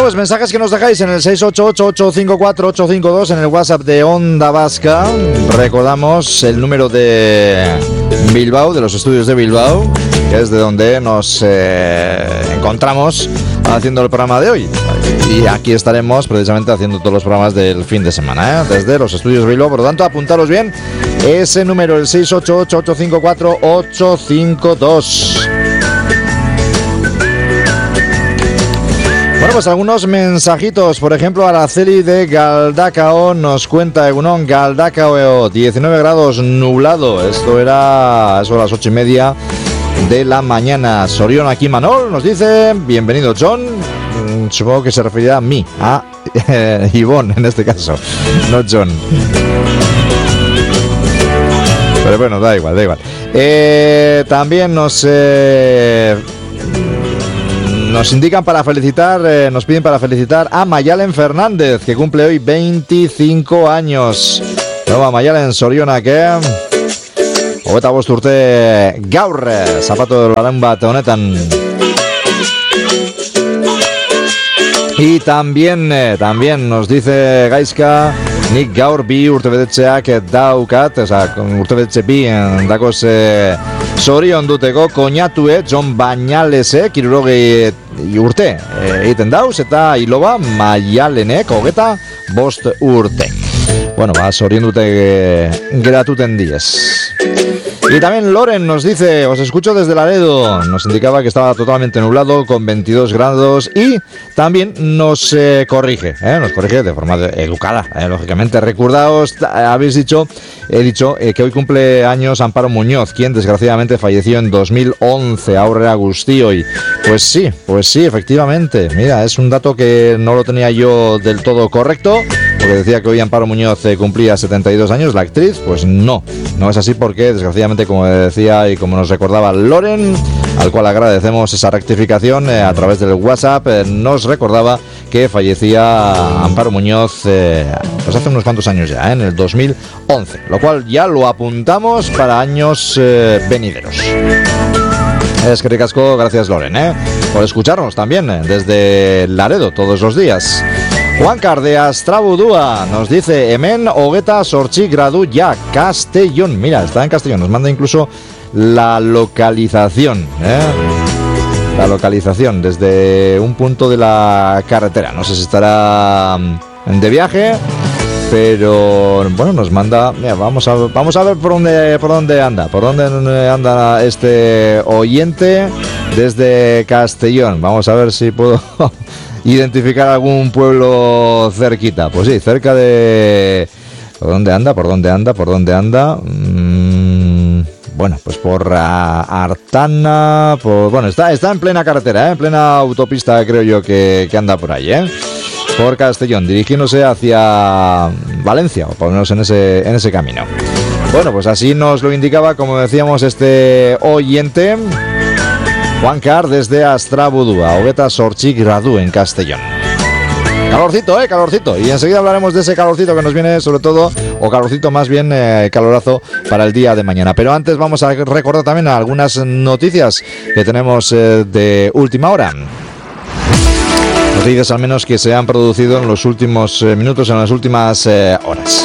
Bueno, pues mensajes que nos dejáis en el 688-854-852 en el WhatsApp de Onda Vasca. Recordamos el número de Bilbao, de los estudios de Bilbao, que es de donde nos encontramos haciendo el programa de hoy. Y aquí estaremos precisamente haciendo todos los programas del fin de semana, desde los estudios de Bilbao. Por lo tanto, apuntaros bien ese número, el 688-854-852. Bueno, pues algunos mensajitos. Por ejemplo, Araceli de Galdacao nos cuenta: Egunon, Galdacao, 19 grados, nublado. Esto era eso a las 8:30 de la mañana. Sorión aquí Manol nos dice: bienvenido, John. Supongo que se referirá a mí, a Ivonne en este caso, no John. Pero bueno, da igual, da igual. También nos indican para felicitar, nos piden para felicitar a Mayalen Fernández, que cumple hoy 25 años. Nueva Mayalen Soriona, que hogeta bost urte gaur, zapato larun bat honetan. Y también nos dice Gaizka: nik gaur bi urtebetetzeak daukat, urtebetze bi dakoz zorion duteko koñatue John Bañalesek 60 urte egiten dauz, eta iloba Maialenek hogeta bost urte. Bueno, zorion dute gratuten diez. Y también Loren nos dice: os escucho desde Laredo. Nos indicaba que estaba totalmente nublado con 22 grados y también nos corrige de forma educada, lógicamente. Recordaos, he dicho que hoy cumple años Amparo Muñoz, quien desgraciadamente falleció en 2011, Aurrera Guztioi. Pues sí, efectivamente. Mira, es un dato que no lo tenía yo del todo correcto, porque decía que hoy Amparo Muñoz cumplía 72 años, la actriz. Pues no es así, porque desgraciadamente, como decía y como nos recordaba Loren, al cual agradecemos esa rectificación a través del WhatsApp, nos recordaba que fallecía Amparo Muñoz pues hace unos cuantos años ya, en el 2011, lo cual ya lo apuntamos para años venideros. Es que ricasco, gracias Loren, por escucharnos también desde Laredo todos los días. Juancar de Astrabudúa nos dice: hemen hogeta zortzi gradu ya, Castellón. Mira, está en Castellón, nos manda incluso la localización, la localización desde un punto de la carretera. No sé si estará de viaje, pero bueno, nos manda. Mira, vamos a ver por dónde anda este oyente desde Castellón. Vamos a ver si puedo identificar algún pueblo cerquita. Pues sí, cerca de... ¿Por dónde anda? Bueno, pues por Artana, bueno, está en plena carretera, en plena autopista, creo yo que anda por ahí, por Castellón, dirigiéndose hacia Valencia, o por lo menos en ese camino. Bueno, pues así nos lo indicaba, como decíamos, este oyente, Juancar desde Astrabudúa, hogeta zortzi gradu en Castellón. Calorcito, y enseguida hablaremos de ese calorcito que nos viene, sobre todo, o calorcito más bien, calorazo para el día de mañana. Pero antes vamos a recordar también algunas noticias que tenemos de última hora. Noticias al menos que se han producido en los últimos minutos, en las últimas horas.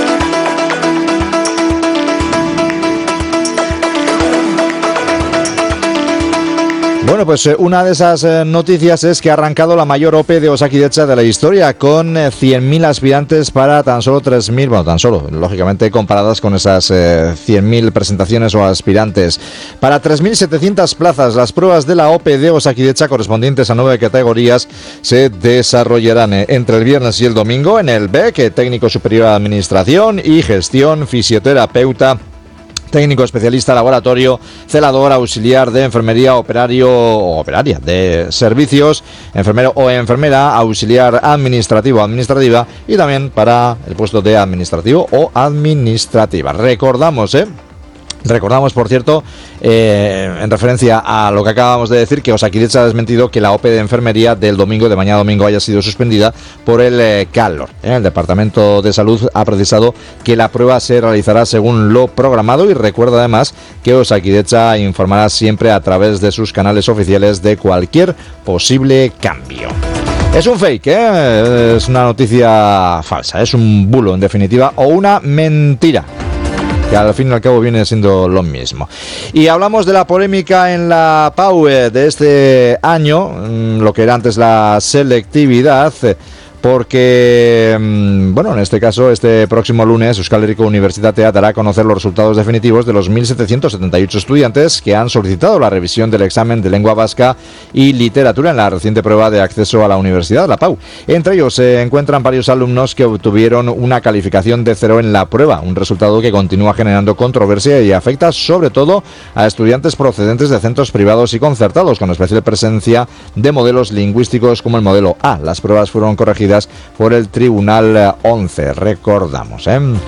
Bueno, pues una de esas noticias es que ha arrancado la mayor OPE de Osakidetza de la historia, con 100.000 aspirantes para tan solo 3.000, bueno, tan solo, lógicamente comparadas con esas 100.000 presentaciones o aspirantes. Para 3.700 plazas, las pruebas de la OPE de Osakidetza correspondientes a 9 categorías se desarrollarán entre el viernes y el domingo en el BEC, técnico superior de administración y gestión, fisioterapeuta, técnico especialista laboratorio, celador, auxiliar de enfermería, operario o operaria de servicios, enfermero o enfermera, auxiliar administrativo o administrativa, y también para el puesto de administrativo o administrativa. Recordamos, por cierto, en referencia a lo que acabamos de decir, que Osakidetza ha desmentido que la OPE de enfermería del domingo, de mañana domingo, haya sido suspendida por el calor. El Departamento de Salud ha precisado que la prueba se realizará según lo programado, y recuerda además que Osakidetza informará siempre a través de sus canales oficiales de cualquier posible cambio. Es un fake, es una noticia falsa, es un bulo en definitiva, o una mentira, que al fin y al cabo viene siendo lo mismo. Y hablamos de la polémica en la PAU de este año, lo que era antes la selectividad, porque, bueno, en este caso, este próximo lunes, Euskal Herriko Unibertsitatea dará a conocer los resultados definitivos de los 1.778 estudiantes que han solicitado la revisión del examen de lengua vasca y literatura en la reciente prueba de acceso a la universidad, la PAU. Entre ellos se encuentran varios alumnos que obtuvieron una calificación de 0 en la prueba, un resultado que continúa generando controversia y afecta sobre todo a estudiantes procedentes de centros privados y concertados, con especial presencia de modelos lingüísticos como el modelo A. Las pruebas fueron corregidas por el Tribunal 11, recordamos,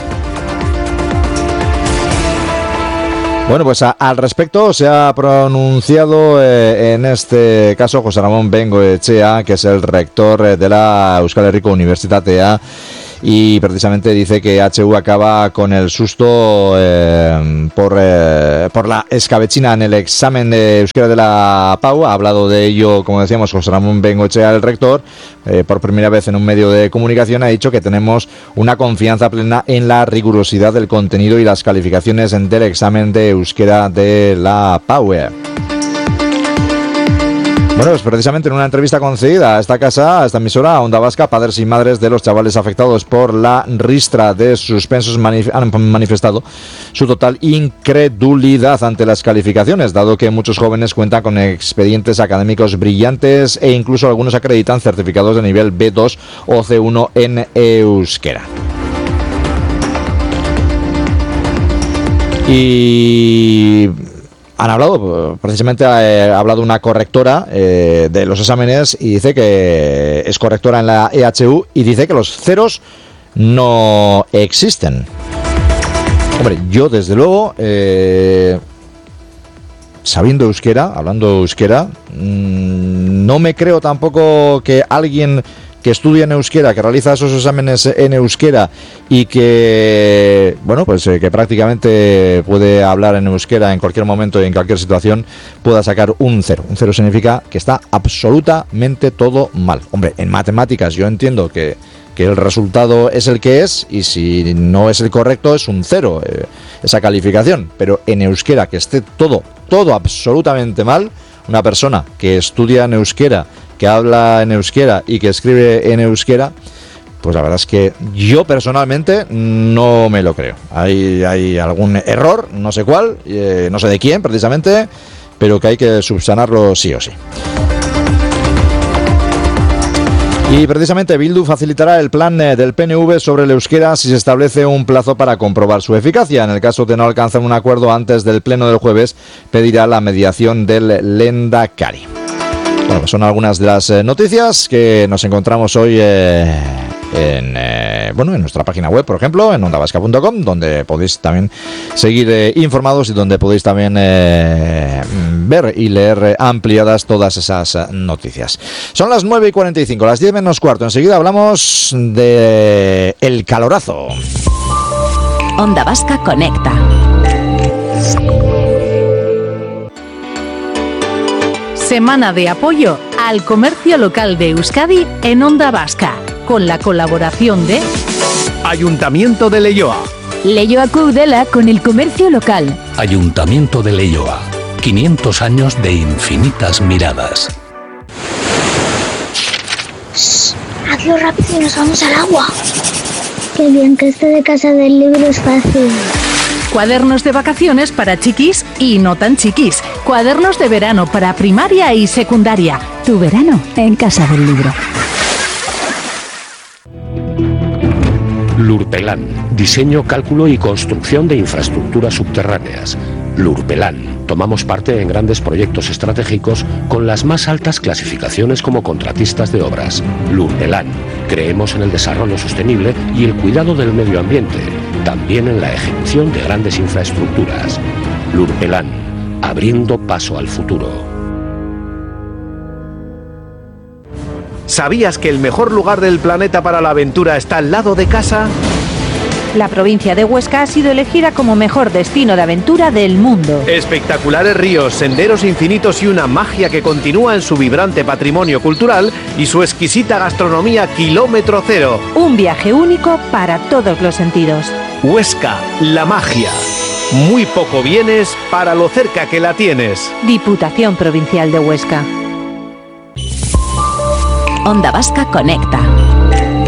Bueno, pues al respecto se ha pronunciado en este caso José Ramón Bengoechea, que es el rector de la Euskal Herriko Unibertsitatea, y precisamente dice que HU acaba con el susto por la escabechina en el examen de euskera de la PAU. Ha hablado de ello, como decíamos, José Ramón Bengoechea, el rector, por primera vez en un medio de comunicación. Ha dicho que tenemos una confianza plena en la rigurosidad del contenido y las calificaciones del examen de euskera de la PAU. Bueno, pues precisamente en una entrevista concedida a esta casa, a esta emisora, a Onda Vasca, padres y madres de los chavales afectados por la ristra de suspensos han manifestado su total incredulidad ante las calificaciones, dado que muchos jóvenes cuentan con expedientes académicos brillantes e incluso algunos acreditan certificados de nivel B2 o C1 en euskera. Y han hablado, precisamente ha hablado una correctora de los exámenes y dice que es correctora en la EHU y dice que los ceros no existen. Hombre, yo desde luego, sabiendo euskera, hablando euskera, no me creo tampoco que alguien que estudia en euskera, que realiza esos exámenes en euskera y que, bueno, pues que prácticamente puede hablar en euskera en cualquier momento y en cualquier situación, pueda sacar un 0. Un 0 significa que está absolutamente todo mal. Hombre, en matemáticas yo entiendo que el resultado es el que es y si no es el correcto es un 0 esa calificación, pero en euskera que esté todo absolutamente mal, una persona que estudia en euskera, que habla en euskera y que escribe en euskera, pues la verdad es que yo personalmente no me lo creo. Hay algún error, no sé cuál, no sé de quién precisamente, pero que hay que subsanarlo sí o sí. Y precisamente Bildu facilitará el plan del PNV sobre el euskera si se establece un plazo para comprobar su eficacia. En el caso de no alcanzar un acuerdo antes del pleno del jueves, pedirá la mediación del Lehendakari. Bueno, pues son algunas de las noticias que nos encontramos hoy en nuestra página web, por ejemplo, en ondavasca.com, donde podéis también seguir informados y donde podéis también ver y leer ampliadas todas esas noticias. Son las 9:45, las 10 menos cuarto. Enseguida hablamos de el calorazo. Onda Vasca conecta. Semana de apoyo al comercio local de Euskadi en Onda Vasca, con la colaboración de Ayuntamiento de Leioa. Leioa Cuudela con el comercio local. Ayuntamiento de Leioa. 500 años de infinitas miradas. Hazlo rápido y nos vamos al agua. Qué bien que esto de casa del libro es fácil. Cuadernos de vacaciones para chiquis y no tan chiquis. Cuadernos de verano para primaria y secundaria. Tu verano en casa del libro. Lurpelán. Diseño, cálculo y construcción de infraestructuras subterráneas. Lurpelán. Tomamos parte en grandes proyectos estratégicos con las más altas clasificaciones como contratistas de obras. Lurpelán. Creemos en el desarrollo sostenible y el cuidado del medio ambiente, también en la ejecución de grandes infraestructuras. Lurpelán. Abriendo paso al futuro. ¿Sabías que el mejor lugar del planeta para la aventura está al lado de casa? La provincia de Huesca ha sido elegida como mejor destino de aventura del mundo. Espectaculares ríos, senderos infinitos y una magia que continúa en su vibrante patrimonio cultural y su exquisita gastronomía kilómetro cero. Un viaje único para todos los sentidos. Huesca, la magia. Muy poco vienes para lo cerca que la tienes. Diputación Provincial de Huesca. Onda Vasca conecta.